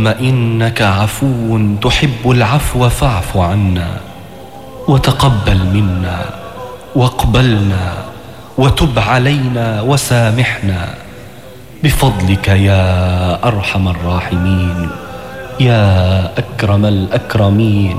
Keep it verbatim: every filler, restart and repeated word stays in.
إنك عفو تحب العفو فاعف عنا وتقبل منا واقبلنا وتب علينا وسامحنا بفضلك يا أرحم الراحمين يا أكرم الأكرمين.